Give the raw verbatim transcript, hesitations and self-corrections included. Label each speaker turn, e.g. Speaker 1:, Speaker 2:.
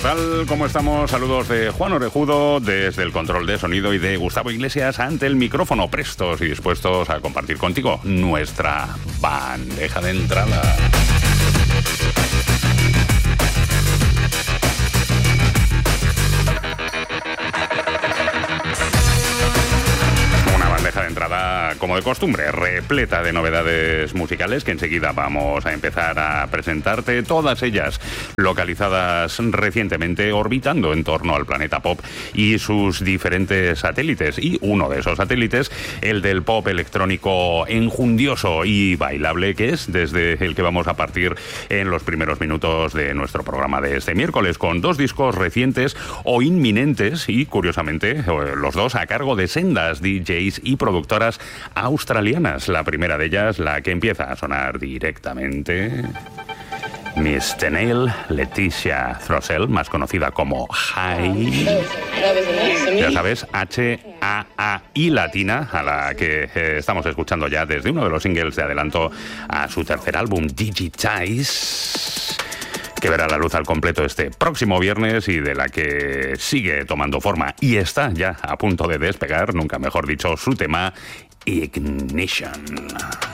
Speaker 1: tal? ¿Cómo estamos? Saludos de Juan Orejudo desde el control de sonido y de Gustavo Iglesias ante el micrófono, prestos y dispuestos a compartir contigo nuestra bandeja de entrada. De entrada, como de costumbre, repleta de novedades musicales que enseguida vamos a empezar a presentarte, todas ellas localizadas recientemente orbitando en torno al planeta pop y sus diferentes satélites. Y uno de esos satélites, el del pop electrónico enjundioso y bailable, que es desde el que vamos a partir en los primeros minutos de nuestro programa de este miércoles, con dos discos recientes o inminentes y, curiosamente, los dos a cargo de sendas D Js y productoras australianas. La primera de ellas, la que empieza a sonar directamente, Miss Tenale Leticia Throssell, más conocida como Hai. Ya sabes, H A A I latina, a la que eh, estamos escuchando ya desde uno de los singles de adelanto a su tercer álbum, Digitize, que verá la luz al completo este próximo viernes y de la que sigue tomando forma y está ya a punto de despegar, nunca mejor dicho, su tema Ignition.